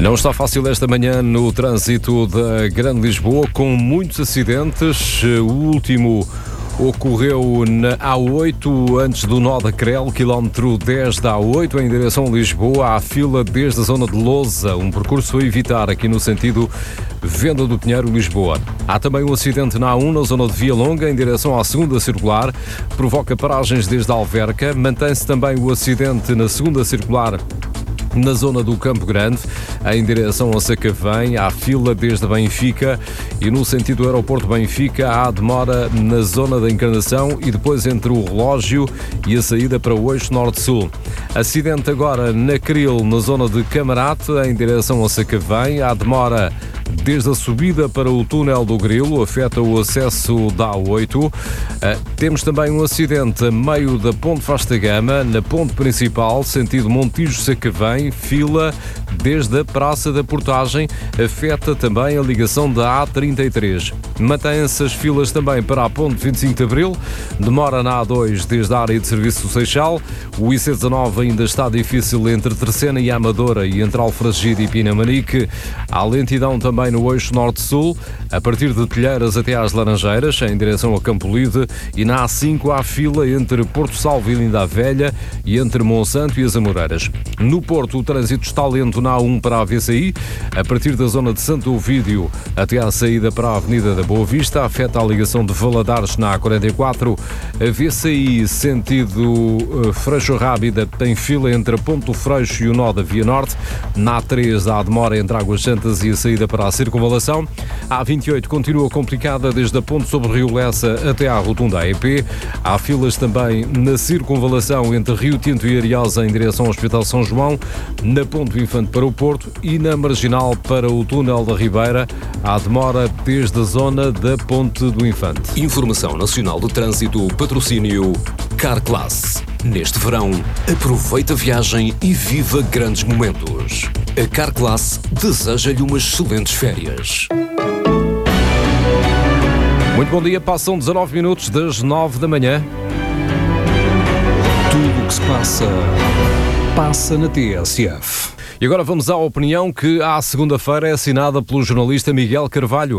Não está fácil esta manhã no trânsito da Grande Lisboa, com muitos acidentes. O último ocorreu na A8, antes do nó da Crel, quilómetro 10 da A8, em direção a Lisboa. Há fila desde a zona de Lousa, um percurso a evitar aqui no sentido Venda do Pinheiro, Lisboa. Há também um acidente na A1, na zona de Via Longa, em direção à segunda circular, provoca paragens desde a Alverca. Mantém-se também o acidente na segunda circular, na zona do Campo Grande, em direção a Sacavém. Há fila desde Benfica e no sentido do aeroporto de Benfica há demora na zona da Encarnação e depois entre o relógio e a saída para o eixo norte-sul. Acidente agora na Cril, na zona de Camarate, em direção a Sacavém. Há demora desde a subida para o túnel do Grilo, afeta o acesso da A8. Temos também um acidente a meio da Ponte Vasta Gama, na ponte principal, sentido Montijo-Sacavém, fila desde a Praça da Portagem, afeta também a ligação da A33. Mantêm-se as filas também para a ponte 25 de Abril, demora na A2 desde a área de serviço do Seixal. O IC19 ainda está difícil entre Terceira e Amadora e entre Alfragide e Pinamanique. Há lentidão também no eixo norte-sul, a partir de Telheiras até às Laranjeiras, em direção a Campolide, e na A5 há fila entre Porto Salvo e Linda a Velha e entre Monsanto e as Amoreiras. No Porto, o trânsito está lento na A1 para a VCI, a partir da zona de Santo Ovídio até à saída para a Avenida da Boa Vista, afeta a ligação de Valadares na A44. A VCI, sentido Freixo Rábida, tem fila entre a Ponte do Freixo e o nó da Via Norte. Na A3 há demora entre Águas Santas e a saída para a circunvalação. A A28 continua complicada desde a Ponte sobre Rio Lessa até à Rotunda AEP. Há filas também na circunvalação entre Rio Tinto e Ariosa em direção ao Hospital São João, na Ponte do Infante para o Porto e na Marginal para o Túnel da Ribeira. Há demora desde a zona da Ponte do Infante. Informação Nacional do Trânsito, patrocínio Carclass. Neste verão, aproveita a viagem e viva grandes momentos. A Carclass deseja-lhe umas excelentes férias. Muito bom dia, passam 19 minutos das 9 da manhã. Tudo o que se passa na TSF. E agora vamos à opinião que à segunda-feira é assinada pelo jornalista Miguel Carvalho.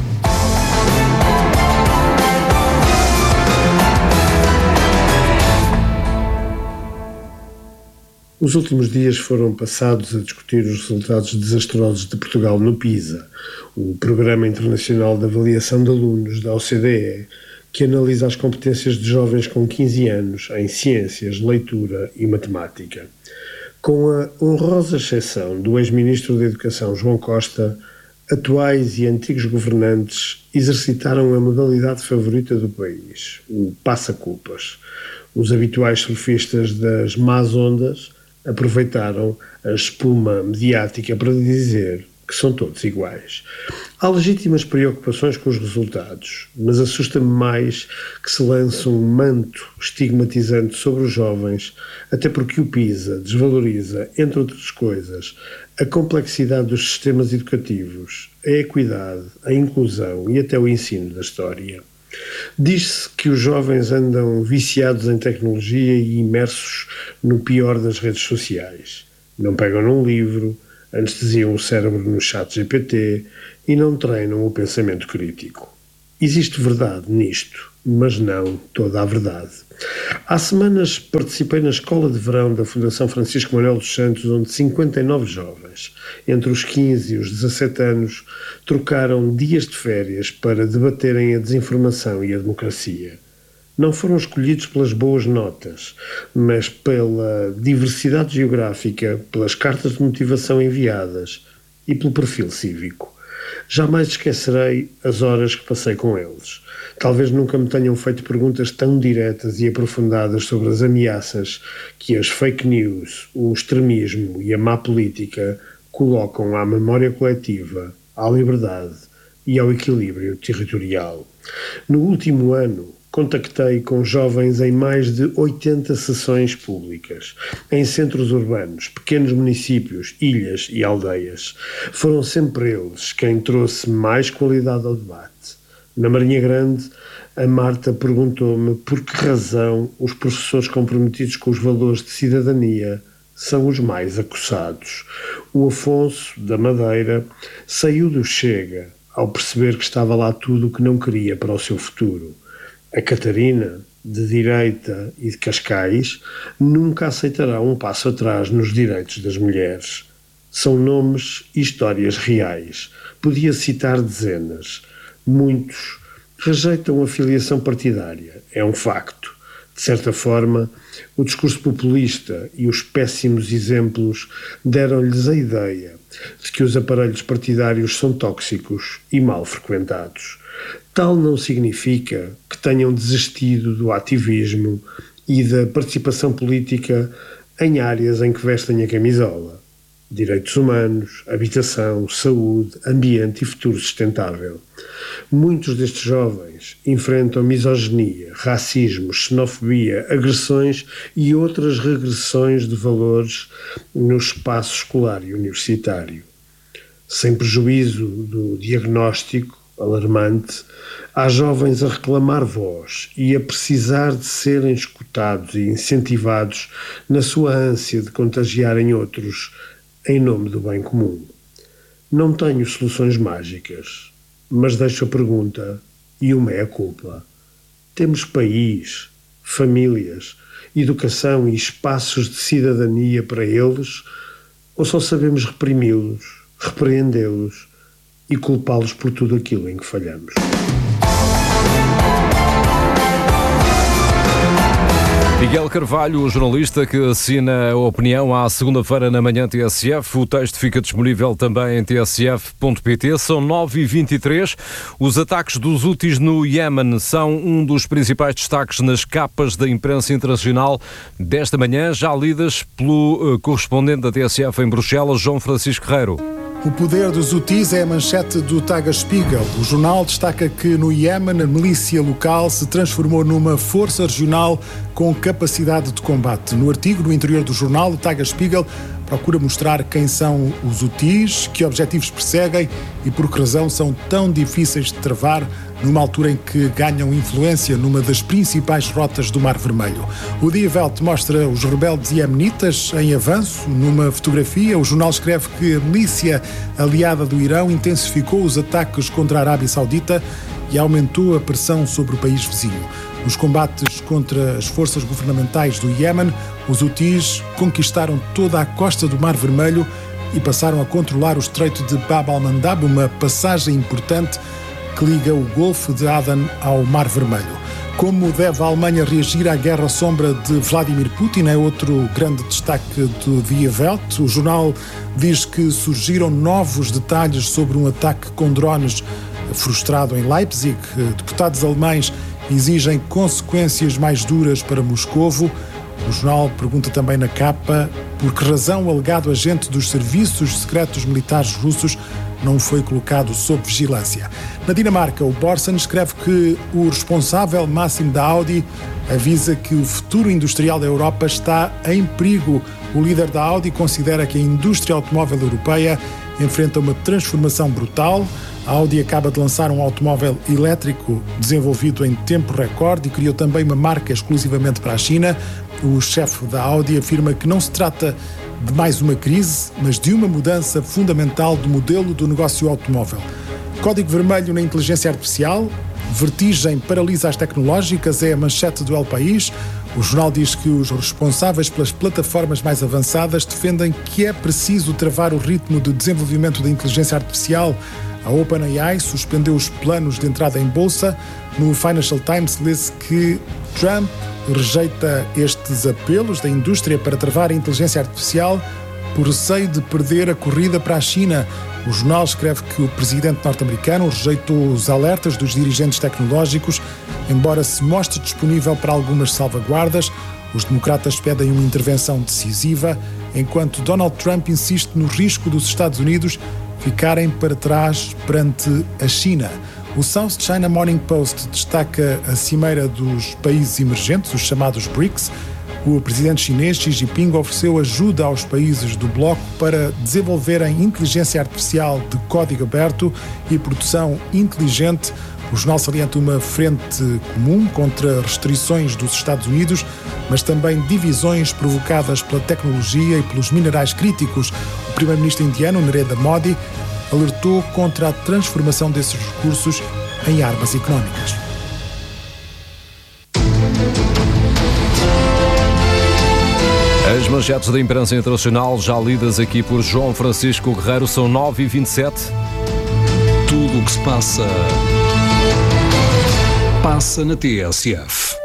Os últimos dias foram passados a discutir os resultados desastrosos de Portugal no PISA, o Programa Internacional de Avaliação de Alunos da OCDE, que analisa as competências de jovens com 15 anos em ciências, leitura e matemática. Com a honrosa exceção do ex-ministro da Educação João Costa, atuais e antigos governantes exercitaram a modalidade favorita do país, o passa-culpas. Os habituais surfistas das más ondas aproveitaram a espuma mediática para dizer que são todos iguais. Há legítimas preocupações com os resultados, mas assusta-me mais que se lance um manto estigmatizante sobre os jovens, até porque o PISA desvaloriza, entre outras coisas, a complexidade dos sistemas educativos, a equidade, a inclusão e até o ensino da história. Diz-se que os jovens andam viciados em tecnologia e imersos no pior das redes sociais. Não pegam num livro, anestesiam o cérebro no chat GPT e não treinam o pensamento crítico. Existe verdade nisto, mas não toda a verdade. Há semanas participei na escola de verão da Fundação Francisco Manuel dos Santos, onde 59 jovens, entre os 15 e os 17 anos, trocaram dias de férias para debaterem a desinformação e a democracia. Não foram escolhidos pelas boas notas, mas pela diversidade geográfica, pelas cartas de motivação enviadas e pelo perfil cívico. Jamais esquecerei as horas que passei com eles. Talvez nunca me tenham feito perguntas tão diretas e aprofundadas sobre as ameaças que as fake news, o extremismo e a má política colocam à memória coletiva, à liberdade e ao equilíbrio territorial. No último ano, contactei com jovens em mais de 80 sessões públicas, em centros urbanos, pequenos municípios, ilhas e aldeias. Foram sempre eles quem trouxe mais qualidade ao debate. Na Marinha Grande, a Marta perguntou-me por que razão os professores comprometidos com os valores de cidadania são os mais acossados. O Afonso, da Madeira, saiu do Chega ao perceber que estava lá tudo o que não queria para o seu futuro. A Catarina, de direita e de Cascais, nunca aceitará um passo atrás nos direitos das mulheres. São nomes e histórias reais. Podia citar dezenas. Muitos rejeitam a filiação partidária. É um facto. De certa forma, o discurso populista e os péssimos exemplos deram-lhes a ideia de que os aparelhos partidários são tóxicos e mal frequentados. Tal não significa que tenham desistido do ativismo e da participação política em áreas em que vestem a camisola. Direitos humanos, habitação, saúde, ambiente e futuro sustentável. Muitos destes jovens enfrentam misoginia, racismo, xenofobia, agressões e outras regressões de valores no espaço escolar e universitário. Sem prejuízo do diagnóstico alarmante, há jovens a reclamar voz e a precisar de serem escutados e incentivados na sua ânsia de contagiarem outros em nome do bem comum. Não tenho soluções mágicas, mas deixo a pergunta e uma meia-culpa. Temos país, famílias, educação e espaços de cidadania para eles, ou só sabemos reprimi-los, repreendê-los e culpá-los por tudo aquilo em que falhamos? Miguel Carvalho, o jornalista que assina a opinião à segunda-feira na manhã TSF. O texto fica disponível também em tsf.pt. São 9h23. Os ataques dos Houthis no Iémen são um dos principais destaques nas capas da imprensa internacional desta manhã, já lidas pelo correspondente da TSF em Bruxelas, João Francisco Guerreiro. O poder dos Houthis é a manchete do Tagesspiegel. O jornal destaca que no Iémen a milícia local se transformou numa força regional com capacidade de combate. No artigo no interior do jornal, o Tagesspiegel procura mostrar quem são os Houthis, que objetivos perseguem e por que razão são tão difíceis de travar numa altura em que ganham influência numa das principais rotas do Mar Vermelho. O Die Welt mostra os rebeldes iemenitas em avanço. Numa fotografia, o jornal escreve que a milícia aliada do Irão intensificou os ataques contra a Arábia Saudita e aumentou a pressão sobre o país vizinho. Nos combates contra as forças governamentais do Iémen, os Houthis conquistaram toda a costa do Mar Vermelho e passaram a controlar o Estreito de Bab al-Mandab, uma passagem importante que liga o Golfo de Aden ao Mar Vermelho. Como deve a Alemanha reagir à guerra sombra de Vladimir Putin é outro grande destaque do Die Welt. O jornal diz que surgiram novos detalhes sobre um ataque com drones frustrado em Leipzig. Deputados alemães exigem consequências mais duras para Moscovo. O jornal pergunta também na capa por que razão o alegado agente dos serviços secretos militares russos não foi colocado sob vigilância. Na Dinamarca, o Borsen escreve que o responsável máximo da Audi avisa que o futuro industrial da Europa está em perigo. O líder da Audi considera que a indústria automóvel europeia enfrenta uma transformação brutal. A Audi acaba de lançar um automóvel elétrico desenvolvido em tempo recorde e criou também uma marca exclusivamente para a China. O chefe da Audi afirma que não se trata de mais uma crise, mas de uma mudança fundamental do modelo do negócio automóvel. Código vermelho na inteligência artificial, vertigem paralisa as tecnológicas, é a manchete do El País. O jornal diz que os responsáveis pelas plataformas mais avançadas defendem que é preciso travar o ritmo de desenvolvimento da inteligência artificial. A OpenAI suspendeu os planos de entrada em bolsa. No Financial Times lê-se que Trump rejeita estes apelos da indústria para travar a inteligência artificial por receio de perder a corrida para a China. O jornal escreve que o presidente norte-americano rejeitou os alertas dos dirigentes tecnológicos, embora se mostre disponível para algumas salvaguardas. Os democratas pedem uma intervenção decisiva, enquanto Donald Trump insiste no risco dos Estados Unidos ficarem para trás perante a China. O South China Morning Post destaca a cimeira dos países emergentes, os chamados BRICS. O presidente chinês Xi Jinping ofereceu ajuda aos países do bloco para desenvolverem inteligência artificial de código aberto e produção inteligente. O jornal salienta uma frente comum contra restrições dos Estados Unidos, mas também divisões provocadas pela tecnologia e pelos minerais críticos. O primeiro-ministro indiano, Narendra Modi, alertou contra a transformação desses recursos em armas económicas. As manchetes da imprensa internacional, já lidas aqui por João Francisco Guerreiro, são 9h27. Tudo o que se passa, passa na TSF.